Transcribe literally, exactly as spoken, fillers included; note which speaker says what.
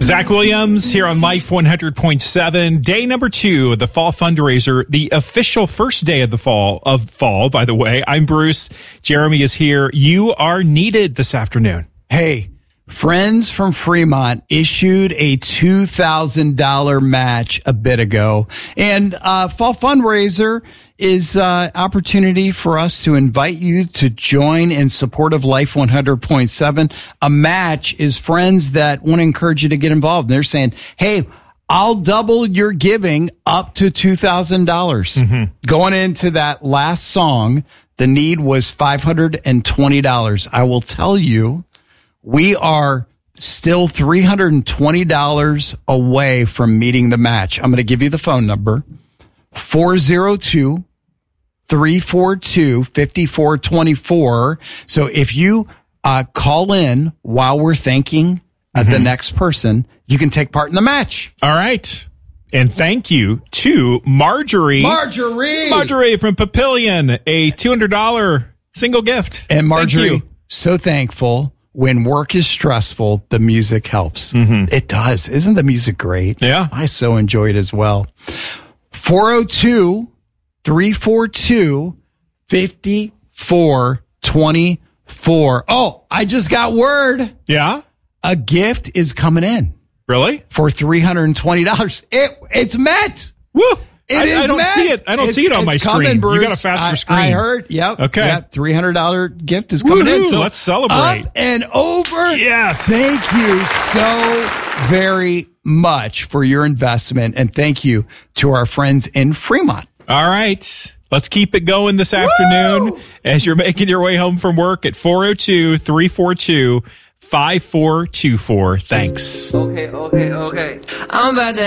Speaker 1: Zach Williams here on Life one hundred point seven. Day number two of the fall fundraiser, the official first day of the fall of fall, by the way. I'm Bruce. Jeremy is here. You are needed this afternoon.
Speaker 2: Hey, Friends from Fremont issued a two thousand dollars match a bit ago. And uh fall fundraiser is uh opportunity for us to invite you to join in support of Life one hundred point seven. A match is friends that want to encourage you to get involved. They're saying, hey, I'll double your giving up to two thousand dollars. Mm-hmm. Going into that last song, the need was five hundred twenty dollars. I will tell you, we are still three hundred twenty dollars away from meeting the match. I'm going to give you the phone number, four oh two, three four two, five four two four. So if you uh, call in while we're thanking uh, mm-hmm. the next person, you can take part in the match.
Speaker 1: All right. And thank you to Marjorie.
Speaker 2: Marjorie!
Speaker 1: Marjorie from Papillion, a two hundred dollars single gift.
Speaker 2: And Marjorie, so thankful. When work is stressful, the music helps. Mm-hmm. It does. Isn't the music great?
Speaker 1: Yeah.
Speaker 2: I so enjoy it as well. four oh two, three four two, five four two four. Oh, I just got word.
Speaker 1: Yeah?
Speaker 2: A gift is coming in.
Speaker 1: Really?
Speaker 2: For three hundred twenty dollars. It, it's met.
Speaker 1: Woo!
Speaker 2: It
Speaker 1: I,
Speaker 2: is
Speaker 1: I don't
Speaker 2: met.
Speaker 1: see it. I don't
Speaker 2: it's,
Speaker 1: see it on my
Speaker 2: coming,
Speaker 1: screen.
Speaker 2: Bruce.
Speaker 1: You got a faster
Speaker 2: I,
Speaker 1: screen.
Speaker 2: I heard. Yep.
Speaker 1: Okay.
Speaker 2: Yep. three hundred dollars gift is coming
Speaker 1: Woo-hoo,
Speaker 2: in. So
Speaker 1: let's celebrate.
Speaker 2: Up and over.
Speaker 1: Yes.
Speaker 2: Thank you so very much for your investment. And thank you to our friends in Fremont.
Speaker 1: All right. Let's keep it going this afternoon.
Speaker 2: Woo!
Speaker 1: As you're making your way home from work at four oh two, three four two, five four two four. Thanks.
Speaker 3: Okay, okay, okay. I'm about to